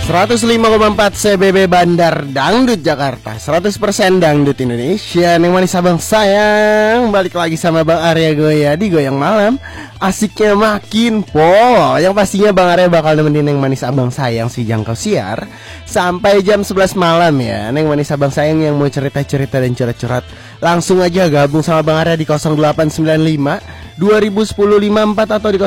105,4 CBB Bandar Dangdut Jakarta, 100% Dangdut Indonesia. Yang manis abang sayang, balik lagi sama Bang Arya Goya di Goyang Malam. Asiknya makin pol. Yang pastinya Bang Arya bakal nemenin yang manis abang sayang si jangkau siar sampai jam 11 malam ya. Yang manis abang sayang yang mau cerita-cerita dan curhat-curhat, langsung aja gabung sama Bang Arya di 0895 201054 atau di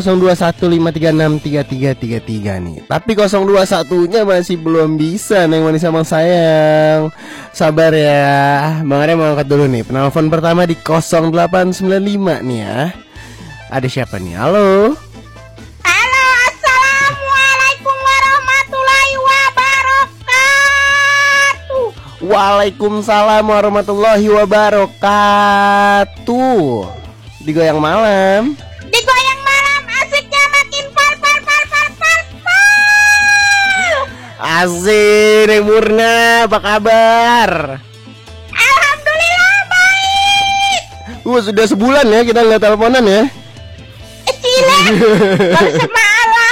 0215363333 nih. Tapi 021-nya masih belum bisa Neng manis abang sayang. Sabar ya. Bang Arya mau angkat dulu nih. Penelpon pertama di 0895 nih ya. Ada siapa nih? Halo. Halo, assalamualaikum warahmatullahi wabarakatuh. Waalaikumsalam warahmatullahi wabarakatuh. Di Goyang Malam. Di Goyang Malam asiknya makin pol. Asik, Neng Murna, apa kabar? Alhamdulillah baik. Sudah sebulan ya kita nggak teleponan ya. Cile, baru semalam.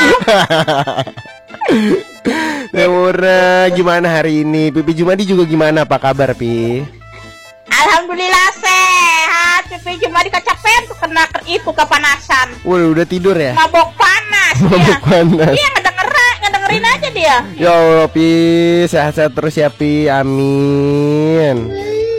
Neng Murna, gimana hari ini? Pipi Jumadi juga gimana, apa kabar Pi? Alhamdulillah sehat. Tapi cuma dikecapean tuh kena itu kepanasan. Udah tidur ya? Mabok panas. Mabok panas. Iya ngedengerin aja dia. Ya Allah Pi, sehat-sehat terus ya Pi, amin.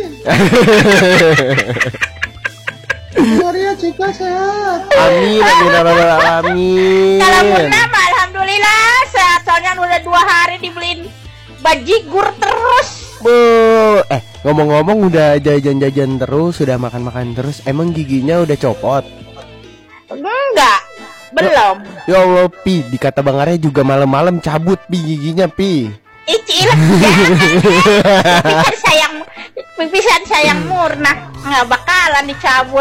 Maria Cika sehat. Amin, amin. Kalau Murna mah alhamdulillah sehat. Soalnya udah 2 hari dibeliin bajigur terus. Ngomong-ngomong udah jajan-jajan terus, sudah makan-makan terus. Emang giginya udah copot? Enggak, belum. Ya Allah Pi, dikata Bang Arya juga malam-malam cabut Pi giginya Pi. Cilek pipisan sayang Murna nggak bakalan dicabut.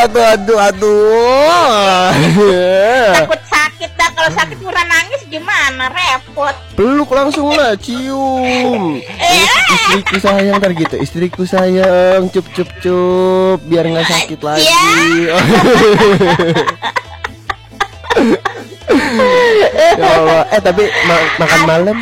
Aduh. Takut sakit dah, kalau sakit Murna nangis gimana, repot. Peluk langsung lah, cium. Istriku sayang, ntar gitu. Istriku sayang, cup biar nggak sakit lagi. Ya Allah. Tapi makan malam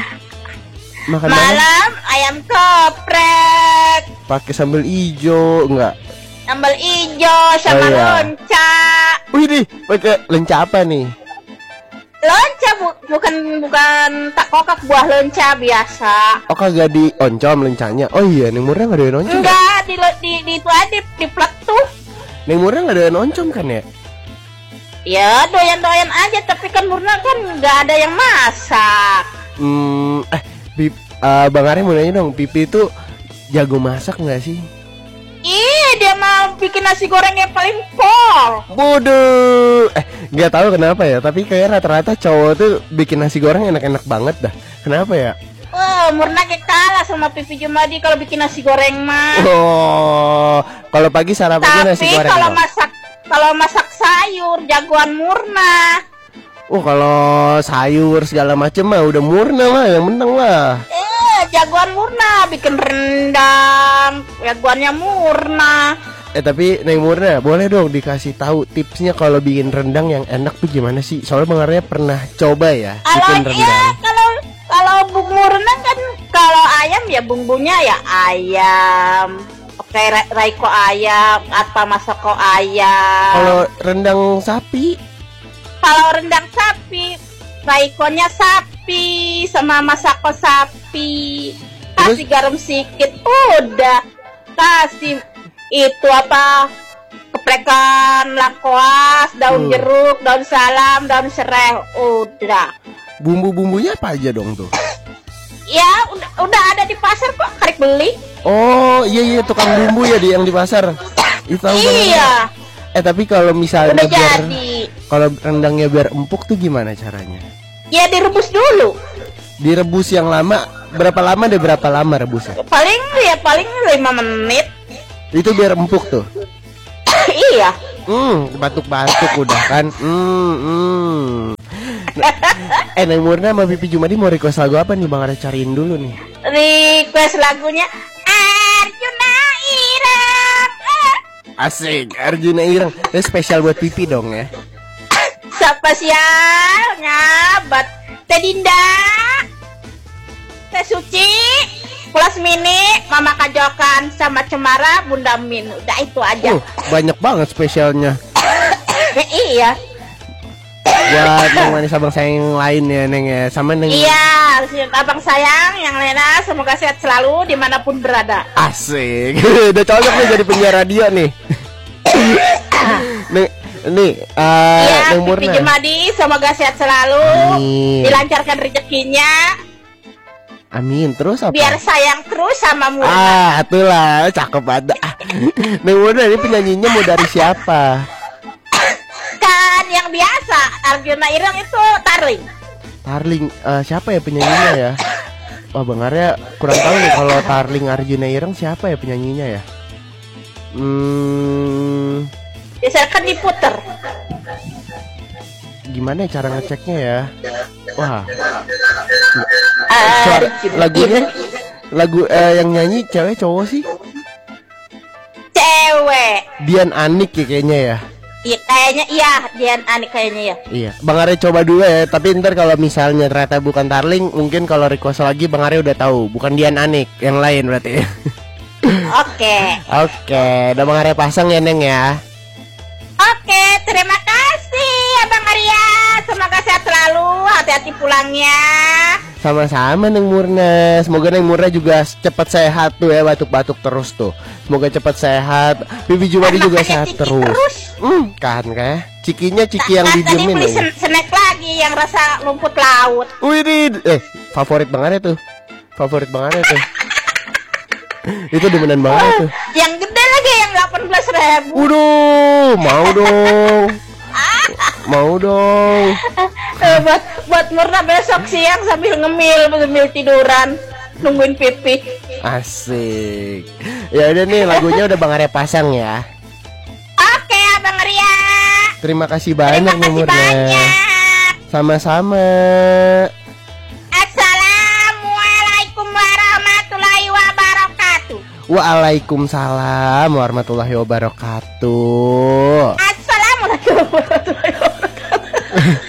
ayam geprek pakai sambal ijo enggak? Sambal ijo sama lonca. Wih nih, pakai lenca apa nih? Lonca bukan tak kokak, buah lonca biasa. Oh kagak dioncom lencanya. Oh iya, Neng Murna nggak ada oncom. Enggak, di itu aja di peletuh. Neng Murna nggak ada oncom kan ya? Ya doyan-doyan aja, tapi kan Murna kan nggak ada yang masak. Bang Arya mau nanya dong, Pipi itu jago masak nggak sih? Iya, dia mau bikin nasi goreng yang paling pol. Bodoh. Nggak tahu kenapa ya, tapi kayak rata-rata cowok tuh bikin nasi goreng enak-enak banget dah. Kenapa ya? Murna kayak kalah sama Pipi Jumadi kalau bikin nasi goreng mah. Oh, kalau pagi sarapannya nasi goreng. Tapi kalau masak sayur jagoan Murna. Kalau sayur segala macem mah udah Murna lah yang menang lah. Jagoan Murna bikin rendang, jagoannya Murna. Tapi Neng Murna boleh dong dikasih tahu tipsnya kalau bikin rendang yang enak tuh gimana sih? Soalnya Bang Arya pernah coba ya bikin rendang. Ya, kalau bumbu rendang kan kalau ayam ya bumbunya ya ayam. Oke, raiko ayam atau masako ayam. Kalau rendang sapi? Kalau rendang sapi, raikonya sapi sama masako sapi. Kasih garam sedikit, udah. Kasih itu apa? Keprekan lengkuas, daun jeruk, daun salam, daun serai, udah. Bumbu-bumbunya apa aja dong tuh? Ya, udah ada di pasar kok, tarik beli. Oh, iya tukang bumbu ya yang di pasar. Itu iya. Tapi kalau misalnya kalau rendangnya biar empuk tuh gimana caranya? Ya direbus dulu. Direbus yang lama, berapa lama rebusnya? Paling 5 menit. Itu biar empuk tuh. Iya. Batuk-batuk udah kan. Neng Murna sama Pipi Jumadi mau request lagu apa nih Bang? Ada cariin dulu nih. Request lagunya Arjuna Irang. Asik, Arjuna Irang. Itu spesial buat Pipi dong ya. Spesialnya buat Tedinda. Dede Suci, Plus Mini, Mama Kajokan, sama Cemara, Bunda Min. Udah itu aja. Banyak banget spesialnya. Iya. Buat Neng Manis abang sayang yang lain ya Neng ya. Sama Neng. Iya, abang sayang yang lainnya semoga sehat selalu dimanapun berada. Asik. Udah cocok nih jadi penyiar radio nih. Nih, iya, Neng Murna. Pipi Jemadi semoga sehat selalu. Amin. Dilancarkan rezekinya. Amin. Terus apa? Biar sayang terus sama Murna. Itulah cakep banget. Neng Murna ini penyanyinya mau dari siapa? Kan yang biasa Arjuna Ireng itu Tarling. Tarling, siapa ya penyanyinya ya? Wah Bang Arya kurang tahu nih kalau Tarling Arjuna Ireng siapa ya penyanyinya ya? Biasanya kan diputer. Gimana ya cara ngeceknya ya? Wah, lagu yang nyanyi cewek cowok sih? Cewek. Dian Anik ya kayaknya ya. Iya kayaknya iya, Dian Anik kayaknya ya. Iya, Bang Arya coba dulu ya. Tapi ntar kalau misalnya ternyata bukan Tarling, mungkin kalau request lagi Bang Arya udah tahu, bukan Dian Anik, yang lain berarti. Oke, udah Bang Arya pasang ya Neng ya. Oke, terima kasih Abang Arya. Semoga sehat selalu, hati-hati pulangnya. Sama-sama Neng Murna. Semoga Neng Murna juga cepat sehat tuh ya, batuk-batuk terus tuh. Semoga cepat sehat. Bibi Jumadi juga sehat terus. Kan kayak cikinya ciki yang didiemin. Tadi beli snack lagi yang rasa rumput laut. Wih, favorit banget tuh. Favorit banget tuh. Itu demenan banget tuh. Yang gede lagi yang 18.000. Mau dong. Mau dong. Buat Murna besok siang sambil sambil tiduran nungguin pipi. Asik. Ya udah nih lagunya udah Bang Arya pasang ya. Oke Abang Arya. Terima kasih banyak nih Murna. Sama-sama. Assalamualaikum warahmatullahi wabarakatuh. Waalaikumsalam warahmatullahi wabarakatuh. Assalamualaikum warahmatullahi wabarakatuh.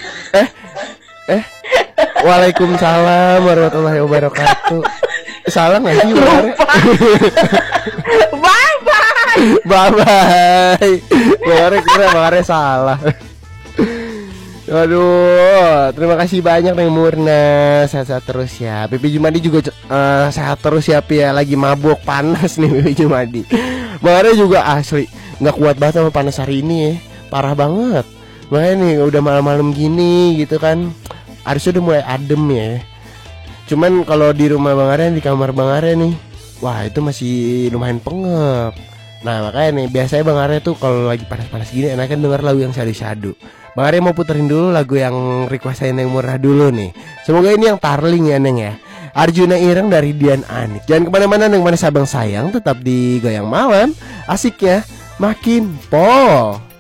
Waalaikumsalam warahmatullahi wabarakatuh. Salah nggak sih Bang Arya? Bye. Bang Arya salah. Waduh, terima kasih banyak Neng Murna. Sehat-sehat terus ya. Pipi Jumadi juga sehat terus ya Pi ya. Lagi mabuk panas nih Pipi Jumadi. Bang Arya juga asli nggak kuat banget sama panas hari ini ya. Parah banget. Makanya nih udah malam-malam gini gitu kan. Harusnya udah mulai adem ya. Cuman kalau di rumah Bang Arya, di kamar Bang Arya nih, wah itu masih lumayan pengep. Nah makanya nih biasanya Bang Arya tuh kalau lagi panas-panas gini enakan denger lagu yang syadu-syadu. Bang Arya mau puterin dulu lagu yang requestin yang murah dulu nih. Semoga ini yang Tarling ya Neng ya. Arjuna Ireng dari Dian Anik. Jangan kemana-mana Neng Manis abang sayang, tetap di Goyang Malam. Asiknya makin pol.